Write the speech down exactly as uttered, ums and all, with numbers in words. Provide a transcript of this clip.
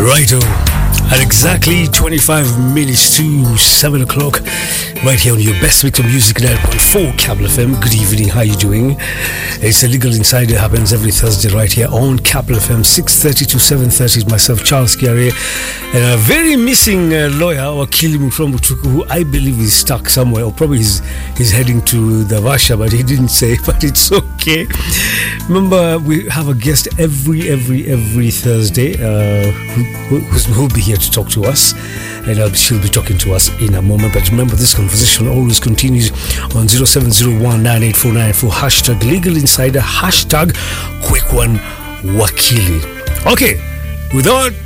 Righto. At exactly twenty-five minutes to seven o'clock, right here on your best mix of music, nine point four Capital F M. Good evening, how are you doing? It's a Legal Insider, happens every Thursday right here on Capital F M, six thirty to seven thirty. It's myself, Charles Kiare, and a very missing uh, lawyer, Wakili Muframbutuku, who I believe is stuck somewhere, or probably he's, he's heading to the Vasha, but he didn't say, but it's okay. Remember, we have a guest every, every, every Thursday uh, who, who will be here to talk to us, and uh, she'll be talking to us in a moment. But remember, this conversation always continues on zero seven zero one nine eight four nine four, hashtag Legal Insider, hashtag Quick One Wakili. Okay, without